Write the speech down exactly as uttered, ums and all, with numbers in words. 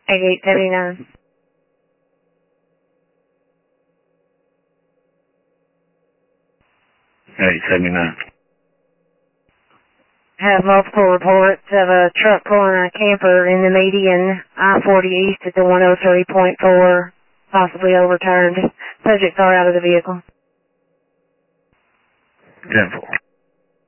eighty-eight seventy-nine. eight seventy-nine. Have multiple reports of a truck pulling a camper in the median I forty east at the one oh three point four, possibly overturned. Subjects are out of the vehicle. ten four.